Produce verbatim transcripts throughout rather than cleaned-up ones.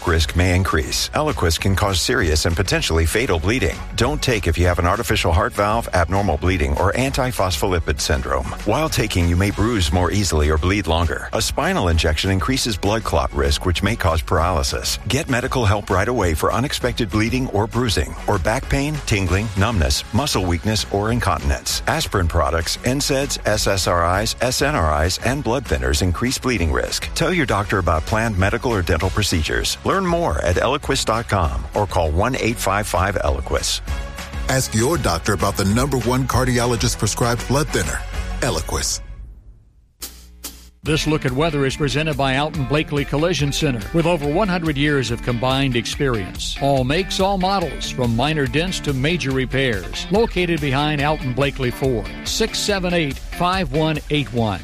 risk may increase. Eliquis can cause serious and potentially fatal bleeding. Don't take if you have an artificial heart valve, abnormal bleeding, or antiphospholipid syndrome. While taking, you may bruise more easily or bleed longer. A spinal injection increases blood clot risk, which may cause paralysis. Get medical help right away for unexpected bleeding or bruising, or back pain, tingling, numbness, muscle weakness, or incontinence. Aspirin products, N SAIDs, S S R Is, S N R Is, and blood thinners increase bleeding risk. Tell your doctor about planned medical or dental procedures. Learn more at Eliquis dot com or call one eight five five Eliquis. Ask your doctor about the number one cardiologist prescribed blood thinner, Eliquis. This Look at Weather is presented by Alton Blakely Collision Center with over one hundred years of combined experience. All makes, all models, from minor dents to major repairs. Located behind Alton Blakely Ford, six seven eight, five one eight one.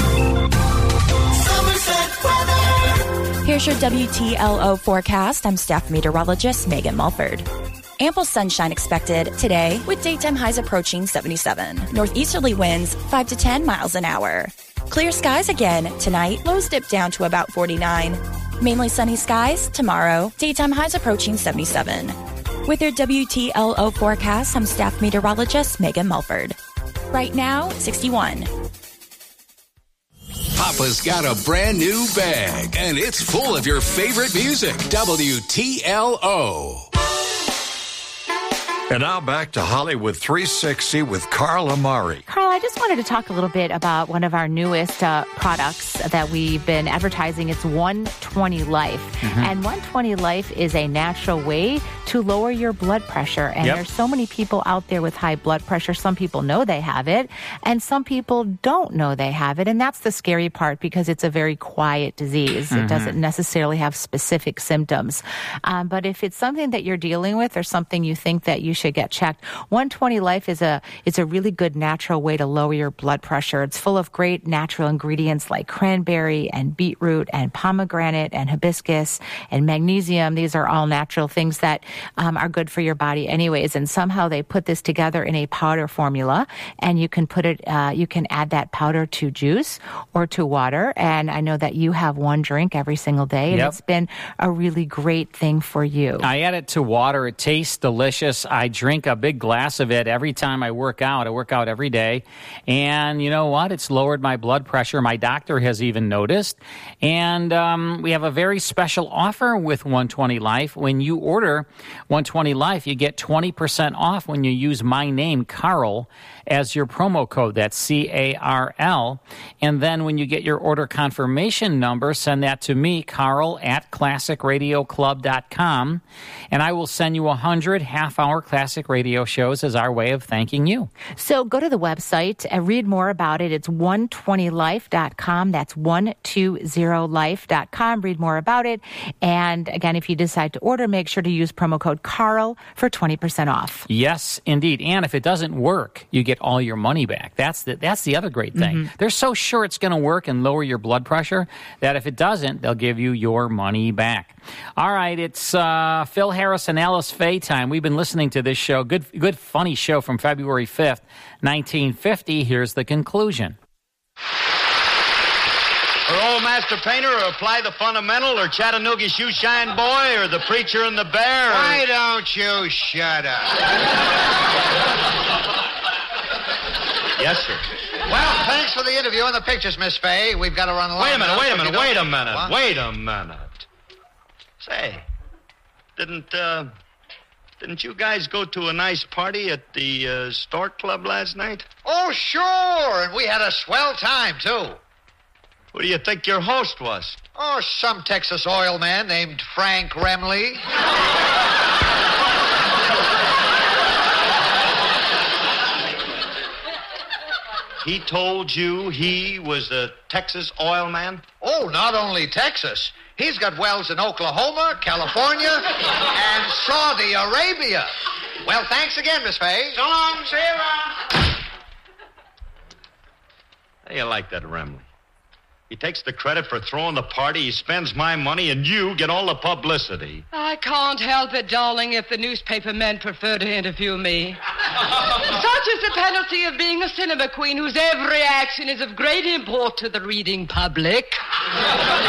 Here's your W T L O forecast. I'm staff meteorologist Megan Mulford. Ample sunshine expected today with daytime highs approaching seventy-seven. Northeasterly winds five to ten miles an hour. Clear skies again tonight. Lows dip down to about forty-nine. Mainly sunny skies tomorrow. Daytime highs approaching seventy-seven. With your W T L O forecast, I'm staff meteorologist Megan Mulford. Right now, sixty-one. Papa's got a brand new bag, and it's full of your favorite music. W T L O. And now back to Hollywood three sixty with Carl Amari. Carl, I just wanted to talk a little bit about one of our newest uh, products that we've been advertising. It's one twenty Life. Mm-hmm. And one twenty Life is a natural way to lower your blood pressure. And yep. There's so many people out there with high blood pressure. Some people know they have it, and some people don't know they have it. And that's the scary part, because it's a very quiet disease. Mm-hmm. It doesn't necessarily have specific symptoms. Um, but if it's something that you're dealing with or something you think that you should get checked, one twenty Life is a it's a really good natural way to lower your blood pressure. It's full of great natural ingredients like cranberry and beetroot and pomegranate and hibiscus and magnesium. These are all natural things that um, are good for your body anyways. And somehow they put this together in a powder formula, and you can put it, uh, you can add that powder to juice or to water. And I know that you have one drink every single day, and yep. It's been a really great thing for you. I add it to water. It tastes delicious. I drink a big glass of it every time I work out. I work out every day. And you know what? It's lowered my blood pressure. My doctor has even noticed. And um, we have a very special offer with one twenty Life. When you order one twenty Life, you get twenty percent off when you use my name, Carl, as your promo code. That's C A R L. And then when you get your order confirmation number, send that to me, Carl, at classic radio club dot com. And I will send you one hundred half-hour classic radio shows as our way of thanking you. So go to the website and read more about it. It's one twenty life dot com. That's one twenty life dot com. Read more about it. And again, if you decide to order, make sure to use promo code Carl for twenty percent off. Yes, indeed. And if it doesn't work, you get all your money back. That's the, that's the other great thing. Mm-hmm. They're so sure it's going to work and lower your blood pressure that if it doesn't, they'll give you your money back. All right, it's uh, Phil Harris and Alice Faye time. We've been listening to this show. Good, good, funny show from February fifth, nineteen fifty. Here's the conclusion. Or Old Master Painter, or Apply the Fundamental, or Chattanooga Shoe Shine Boy, or The Preacher and the Bear. Or... Why don't you shut up? Yes, sir. Well, thanks for the interview and the pictures, Miss Faye. We've got to run along. Wait a minute, now, wait a minute, wait a minute, what? wait a minute. Say, didn't, uh, didn't you guys go to a nice party at the uh, Stork Club last night? Oh, sure, and we had a swell time, too. Who do you think your host was? Oh, some Texas oil man named Frank Remley. He told you he was a Texas oil man? Oh, not only Texas. He's got wells in Oklahoma, California, and Saudi Arabia. Well, thanks again, Miss Faye. So long, see you around. How do you like that, Remley? He takes the credit for throwing the party, he spends my money, and you get all the publicity. I can't help it, darling, if the newspaper men prefer to interview me. Such is the penalty of being a cinema queen whose every action is of great import to the reading public.